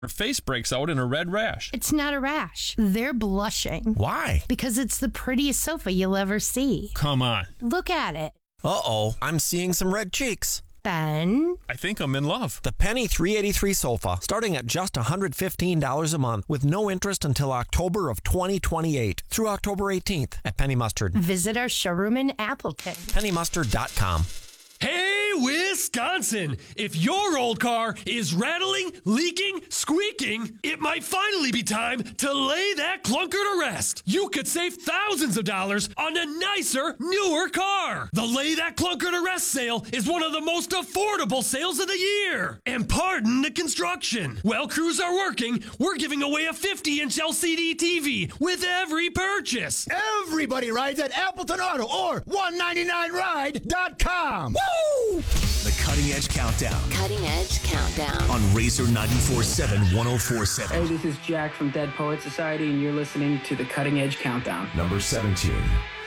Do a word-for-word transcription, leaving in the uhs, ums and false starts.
Her face breaks out in a red rash. It's not a rash. They're blushing. Why? Because it's the prettiest sofa you'll ever see. Come on. Look at it. Uh-oh, I'm seeing some red cheeks. Ben? I think I'm in love. The Penny three eighty-three sofa, starting at just one hundred fifteen dollars a month with no interest until October of twenty twenty-eight through October eighteenth at Penny Mustard. Visit our showroom in Appleton. penny mustard dot com. Hey, Wisconsin! If your old car is rattling, leaking, squeaking, it might finally be time to lay that clunker to rest. You could save thousands of dollars on a nicer, newer car. The Lay That Clunker to Rest sale is one of the most affordable sales of the year. And pardon the construction. While crews are working, we're giving away a fifty-inch L C D T V with every purchase. Everybody rides at Appleton Auto or one ninety-nine ride dot com. Woo! The Cutting Edge Countdown. Cutting Edge Countdown. On Razor ninety-four point seven, one oh four point seven. Hey, this is Jack from Dead Poet Society, and you're listening to the Cutting Edge Countdown. Number seventeen.